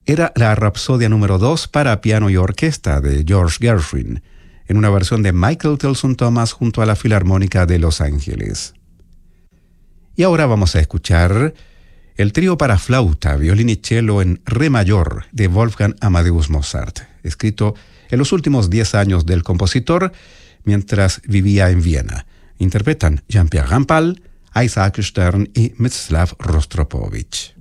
era la Rapsodia número 2 para piano y orquesta de George Gershwin, en una versión de Michael Tilson Thomas junto a la Filarmónica de Los Ángeles. Y ahora vamos a escuchar el trío para flauta, violín y cello en re mayor de Wolfgang Amadeus Mozart, escrito en los últimos 10 años del compositor mientras vivía en Viena. Interpretan Jean-Pierre Rampal, Isaac Stern y Mstislav Rostropovich.